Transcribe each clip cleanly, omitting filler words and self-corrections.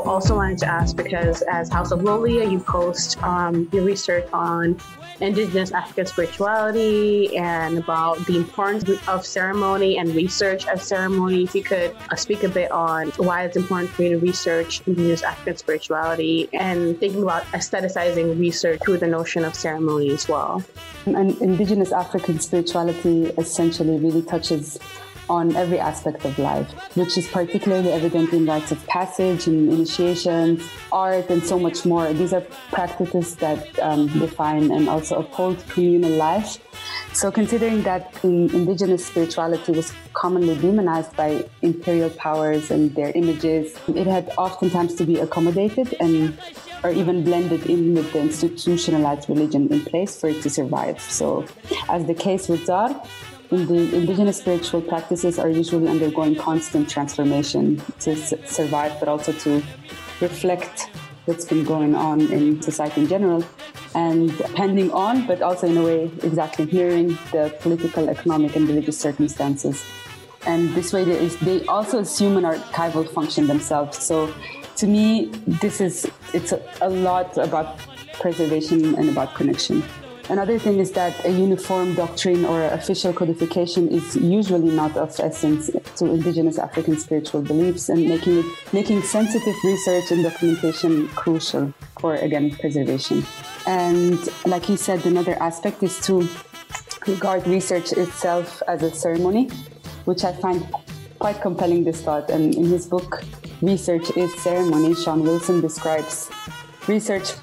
So also wanted to ask, because as House of Lolia, you post your research on Indigenous African spirituality and about the importance of ceremony and research as ceremony. If you could speak a bit on why it's important for you to research Indigenous African spirituality and thinking about aestheticizing research through the notion of ceremony as well. And Indigenous African spirituality essentially really touches on every aspect of life, which is particularly evident in rites of passage, in initiations, art, and so much more. These are practices that define and also uphold communal life. So considering that Indigenous spirituality was commonly demonized by imperial powers and their images, it had oftentimes to be accommodated or even blended in with the institutionalized religion in place for it to survive. So as the case with ZAR, the indigenous spiritual practices are usually undergoing constant transformation to survive, but also to reflect what's been going on in society in general, and depending on, but also in a way exactly mirroring the political, economic, and religious circumstances. And this way they also assume an archival function themselves. So to me, it's a lot about preservation and about connection. Another thing is that a uniform doctrine or official codification is usually not of essence to indigenous African spiritual beliefs, and making sensitive research and documentation crucial for, again, preservation. And like he said, another aspect is to regard research itself as a ceremony, which I find quite compelling, this thought. And in his book, Research is Ceremony, Sean Wilson describes a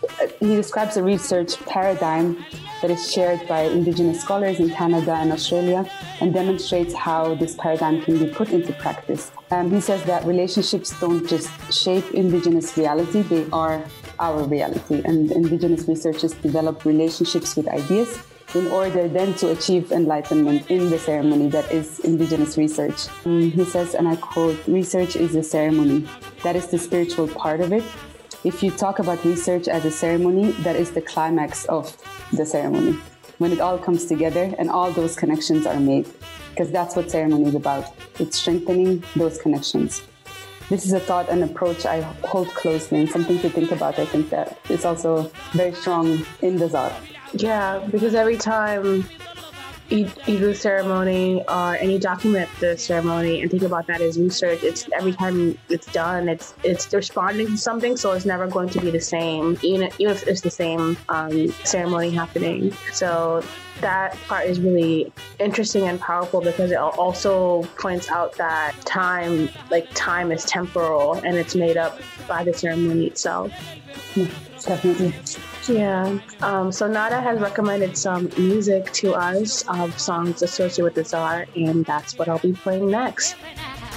research paradigm that is shared by Indigenous scholars in Canada and Australia, and demonstrates how this paradigm can be put into practice. He says that relationships don't just shape Indigenous reality, they are our reality. And Indigenous researchers develop relationships with ideas in order then to achieve enlightenment in the ceremony that is Indigenous research. He says, and I quote, "Research is a ceremony. That is the spiritual part of it. If you talk about research as a ceremony, that is the climax of the ceremony, when it all comes together and all those connections are made, because that's what ceremony is about. It's strengthening those connections." This is a thought and approach I hold closely, and something to think about. I think that is also very strong in the ZAR. Yeah, because every time you do ceremony and you document the ceremony and think about that as research, it's every time it's done, it's responding to something, so it's never going to be the same, even if it's the same ceremony happening. So that part is really interesting and powerful, because it also points out that time is temporal and it's made up by the ceremony itself. Yeah, definitely. Yeah. So Nada has recommended some music to us of songs associated with the ZAR, and that's what I'll be playing next.